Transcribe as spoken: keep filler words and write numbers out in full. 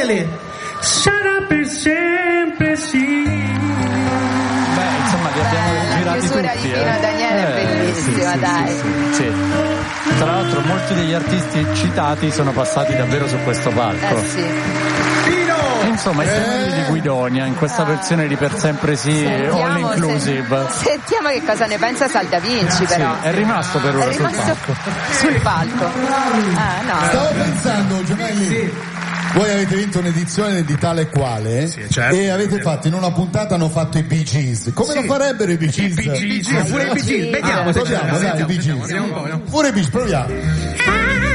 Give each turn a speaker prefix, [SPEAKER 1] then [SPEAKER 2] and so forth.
[SPEAKER 1] Daniele, sarà per sempre sì.
[SPEAKER 2] Beh, insomma, li abbiamo
[SPEAKER 3] Beh,
[SPEAKER 2] girati
[SPEAKER 3] la chiusura
[SPEAKER 2] tutti.
[SPEAKER 3] di Pino
[SPEAKER 2] eh.
[SPEAKER 3] Daniele è
[SPEAKER 2] Eh,
[SPEAKER 3] bellissima,
[SPEAKER 2] sì, sì,
[SPEAKER 3] dai.
[SPEAKER 2] Sì, sì, sì. Tra l'altro molti degli artisti citati sono passati davvero su questo palco.
[SPEAKER 3] Eh sì.
[SPEAKER 2] Insomma, i signori di Guidonia in questa versione di Per Sempre Sì,
[SPEAKER 3] Sentiamo
[SPEAKER 2] all inclusive.
[SPEAKER 3] se- sentiamo che cosa ne pensa Sal Da Vinci, però.
[SPEAKER 2] Sì, è rimasto per ora
[SPEAKER 3] È
[SPEAKER 2] sul
[SPEAKER 3] rimasto
[SPEAKER 2] palco.
[SPEAKER 3] sul palco. Ah, no.
[SPEAKER 4] Stavo pensando, Giovanni, voi avete vinto un'edizione di tale e quale
[SPEAKER 1] Sì, certo.
[SPEAKER 4] e avete fatto in una puntata hanno fatto i Bee Gees. Come
[SPEAKER 1] Sì.
[SPEAKER 4] lo farebbero i Bee Gees?
[SPEAKER 1] Bee Gees, pure i Bee Gees. Vediamo se
[SPEAKER 4] Proviamo,
[SPEAKER 1] c'è.
[SPEAKER 4] dai, i
[SPEAKER 1] Vediamo,
[SPEAKER 4] Bee
[SPEAKER 1] vediamo,
[SPEAKER 4] Gees.
[SPEAKER 1] vediamo un po', vediamo.
[SPEAKER 4] Pure i Bee Gees, proviamo.